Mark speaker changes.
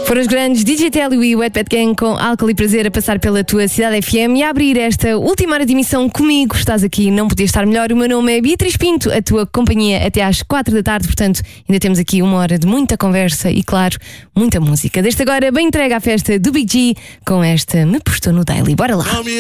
Speaker 1: Foram os grandes DJ Telio e Wet Gang com Álcool e Prazer a passar pela tua Cidade FM e a abrir esta última hora de emissão comigo. Estás aqui, não podia estar melhor. O meu nome é Beatriz Pinto, a tua companhia até às 4 da tarde. Portanto, ainda temos aqui uma hora de muita conversa e, claro, muita música. Desde agora, bem entregue à festa do Big G com esta Me Postou no Daily. Bora lá!